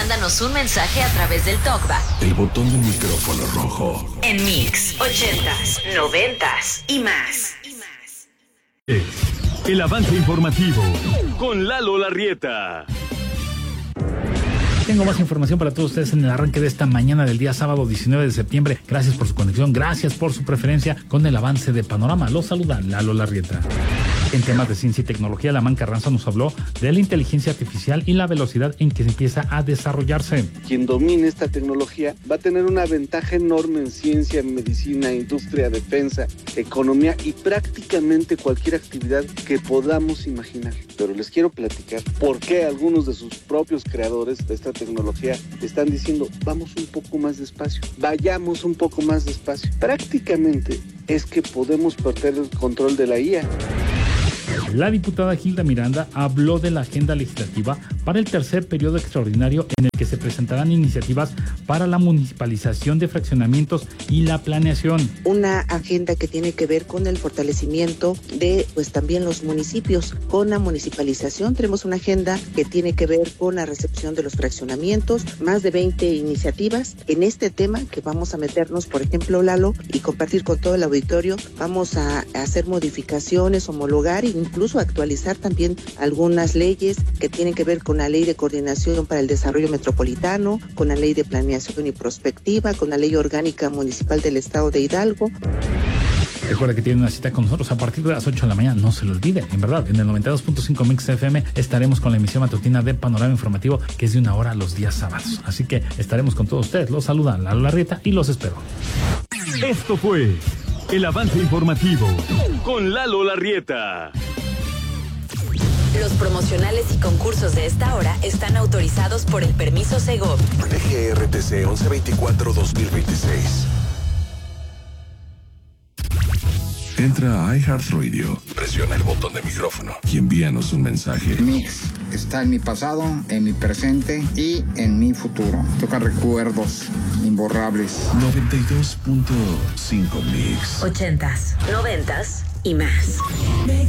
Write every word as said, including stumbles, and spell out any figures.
mándanos un mensaje a través del TalkBack. El botón del micrófono rojo. En Mix, ochentas, noventas y más. El avance informativo con Lalo Larrieta. Tengo más información para todos ustedes en el arranque de esta mañana del día sábado diecinueve de septiembre. Gracias por su conexión, gracias por su preferencia con el avance de Panorama. Los saluda Lalo Larrieta. En temas de ciencia y tecnología, Lamán Carranza nos habló de la inteligencia artificial y la velocidad en que se empieza a desarrollarse. Quien domine esta tecnología va a tener una ventaja enorme en ciencia, medicina, industria, defensa, economía y prácticamente cualquier actividad que podamos imaginar. Pero les quiero platicar por qué algunos de sus propios creadores de esta tecnología están diciendo vamos un poco más despacio, vayamos un poco más despacio. Prácticamente es que podemos perder el control de la I A. La diputada Gilda Miranda habló de la agenda legislativa para el tercer periodo extraordinario en el que se presentarán iniciativas para la municipalización de fraccionamientos y la planeación. Una agenda que tiene que ver con el fortalecimiento de pues también los municipios. Con la municipalización tenemos una agenda que tiene que ver con la recepción de los fraccionamientos, más de veinte iniciativas en este tema que vamos a meternos, por ejemplo, Lalo, y compartir con todo el auditorio. Vamos a hacer modificaciones, homologar e incluso actualizar también algunas leyes que tienen que ver con la Ley de Coordinación para el Desarrollo Metropolitano, con la Ley de Planeación y Prospectiva, con la Ley Orgánica Municipal del Estado de Hidalgo. Recuerda que tiene una cita con nosotros a partir de las ocho de la mañana, no se lo olvide, en verdad, en el noventa y dos punto cinco Mix F M estaremos con la emisión matutina de Panorama Informativo, que es de una hora los días sábados, así que estaremos con todos ustedes. Los saludan Lalo Larrieta y los espero. Esto fue el avance informativo con Lalo Larrieta. Los promocionales y concursos de esta hora están autorizados por el permiso Segov. D G R T C once veinticuatro dos mil veintiséis. Entra a iHeartRadio, presiona el botón de micrófono y envíanos un mensaje. Mix está en mi pasado, en mi presente y en mi futuro. Toca recuerdos imborrables. noventa y dos punto cinco Mix. Ochentas, noventas y más.